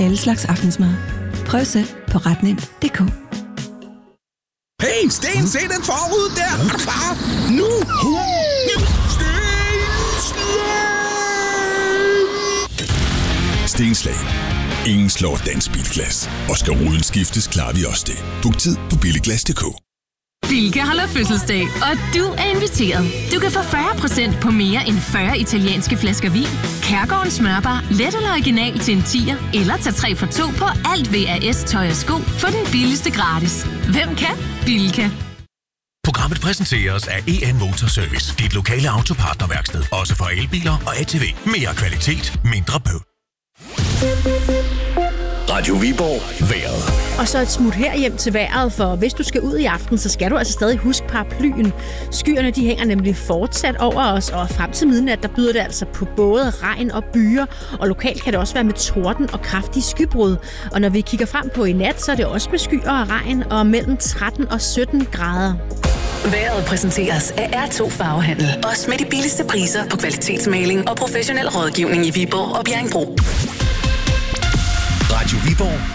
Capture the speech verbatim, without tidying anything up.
alle slags aftensmad. Prøv selv på ret nemt punktum d k. Hey, Sten, se den forud der! Er du klar? Nu! Stenslag. Ingen slår dansk bilglas. Og skal ruden skiftes, klarer vi også det. Book tid på billiglas punktum d k. Bilka holder fødselsdag, og du er inviteret. Du kan få fyrre procent på mere end fyrre italienske flasker vin, Kærgårdens smørbar, let eller original til en tier, eller tag tre for to på alt V A S tøj og sko for den billigste gratis. Hvem kan? Bilka. Programmet præsenteres af E N Motorservice, dit lokale autopartnerværksted, også for elbiler og A T V. Mere kvalitet, mindre bøv. Radio Viborg vejret. Og så et smut her hjem til vejret, for hvis du skal ud i aften, så skal du altså stadig huske paraplyen. Skyerne de hænger nemlig fortsat over os, og frem til midnat, der byder det altså på både regn og byer, og lokalt kan det også være med torden og kraftige skybrud. Og når vi kigger frem på i nat, så er det også med skyer og regn, og mellem tretten og sytten grader. Vejret præsenteres af R to Farvehandel. Også med de billigste priser på kvalitetsmaling og professionel rådgivning i Viborg og Bjerringbro. Radio Viborg